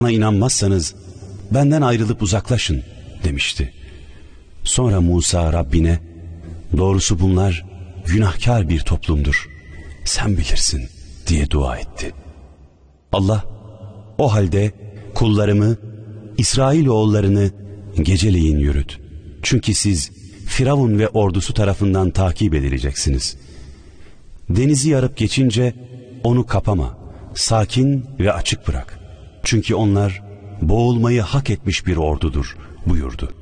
Bana inanmazsanız benden ayrılıp uzaklaşın demişti. Sonra Musa Rabbine, doğrusu bunlar günahkar bir toplumdur, sen bilirsin diye dua etti. Allah, o halde kullarımı, İsrailoğullarını geceleyin yürüt. Çünkü siz Firavun ve ordusu tarafından takip edileceksiniz. Denizi yarıp geçince onu kapama, sakin ve açık bırak. Çünkü onlar boğulmayı hak etmiş bir ordudur buyurdu.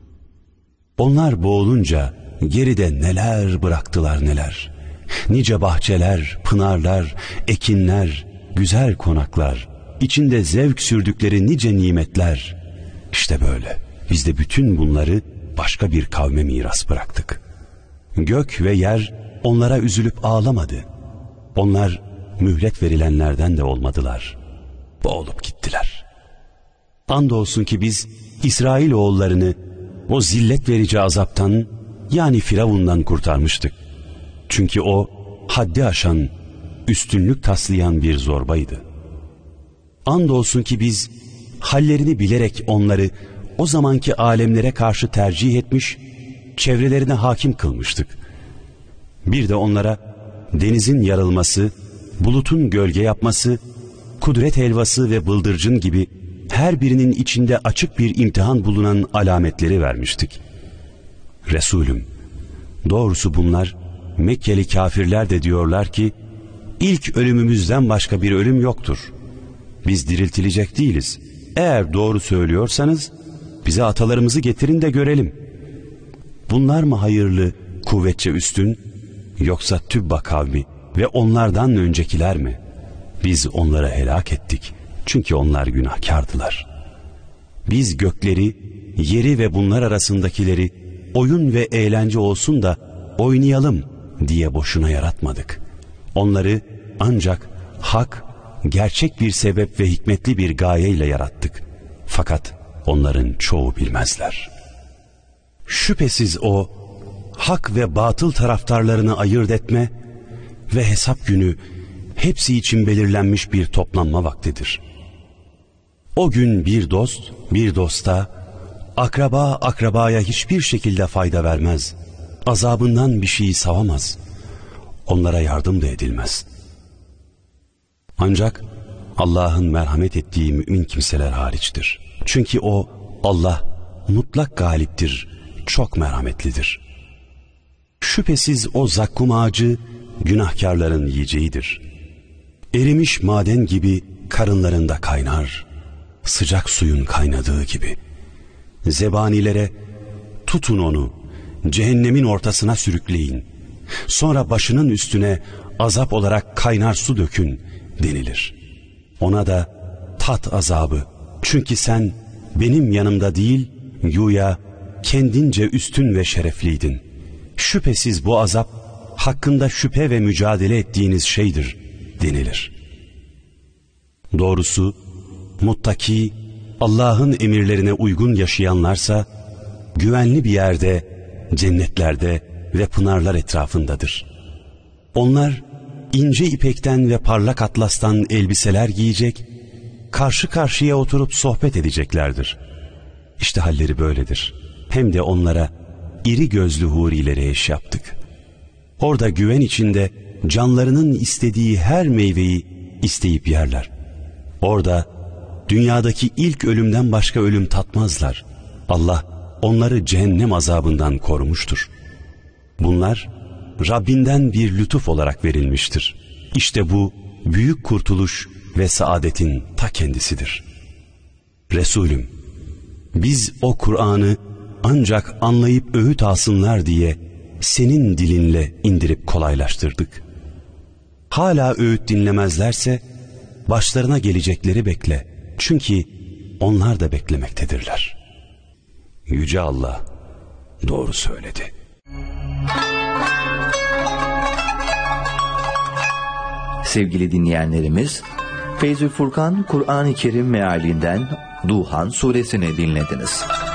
Onlar boğulunca geride neler bıraktılar neler. Nice bahçeler, pınarlar, ekinler, güzel konaklar, içinde zevk sürdükleri nice nimetler. İşte böyle biz de bütün bunları başka bir kavme miras bıraktık. Gök ve yer onlara üzülüp ağlamadı. Onlar mühlet verilenlerden de olmadılar. Boğulup gittiler. Andolsun ki biz İsrailoğullarını o zillet verici azaptan, yani Firavun'dan kurtarmıştık. Çünkü o haddi aşan, üstünlük taslayan bir zorbaydı. Andolsun ki biz hallerini bilerek onları o zamanki alemlere karşı tercih etmiş, çevrelerine hakim kılmıştık. Bir de onlara denizin yarılması, bulutun gölge yapması, kudret helvası ve bıldırcın gibi her birinin içinde açık bir imtihan bulunan alametleri vermiştik. Resulüm, doğrusu bunlar Mekkeli kafirler de diyorlar ki, ilk ölümümüzden başka bir ölüm yoktur. Biz diriltilecek değiliz. Eğer doğru söylüyorsanız bize atalarımızı getirin de görelim. Bunlar mı hayırlı, kuvvetçe üstün, yoksa Tübba kavmi ve onlardan öncekiler mi? Biz onları helak ettik. Çünkü onlar günahkardılar. Biz gökleri, yeri ve bunlar arasındakileri oyun ve eğlence olsun da oynayalım diye boşuna yaratmadık. Onları ancak hak, gerçek bir sebep ve hikmetli bir gayeyle yarattık. Fakat onların çoğu bilmezler. Şüphesiz o, hak ve batıl taraftarlarını ayırt etme ve hesap günü hepsi için belirlenmiş bir toplanma vaktidir. O gün bir dost, bir dosta, akraba akrabaya hiçbir şekilde fayda vermez. Azabından bir şeyi savamaz. Onlara yardım da edilmez. Ancak Allah'ın merhamet ettiği mümin kimseler hariçtir. Çünkü o, Allah mutlak galiptir, çok merhametlidir. Şüphesiz o zakkum ağacı günahkarların yiyeceğidir. Erimiş maden gibi karınlarında kaynar, sıcak suyun kaynadığı gibi. Zebanilere, tutun onu, cehennemin ortasına sürükleyin, sonra başının üstüne azap olarak kaynar su dökün denilir. Ona da tat azabı, çünkü sen benim yanımda değil, güya kendince üstün ve şerefliydin. Şüphesiz bu azap hakkında şüphe ve mücadele ettiğiniz şeydir denilir. Doğrusu muttaki, Allah'ın emirlerine uygun yaşayanlarsa güvenli bir yerde, cennetlerde ve pınarlar etrafındadır. Onlar ince ipekten ve parlak atlastan elbiseler giyecek, karşı karşıya oturup sohbet edeceklerdir. İşte halleri böyledir. Hem de onlara iri gözlü hurileri eş yaptık. Orada güven içinde canlarının istediği her meyveyi isteyip yerler. Orada dünyadaki ilk ölümden başka ölüm tatmazlar. Allah onları cehennem azabından korumuştur. Bunlar Rabbinden bir lütuf olarak verilmiştir. İşte bu büyük kurtuluş ve saadetin ta kendisidir. Resulüm, biz o Kur'an'ı ancak anlayıp öğüt alsınlar diye senin dilinle indirip kolaylaştırdık. Hala öğüt dinlemezlerse başlarına gelecekleri bekle. Çünkü onlar da beklemektedirler. Yüce Allah doğru söyledi. Sevgili dinleyenlerimiz, Feyzül Furkan Kur'an-ı Kerim mealinden Duhan suresini dinlediniz.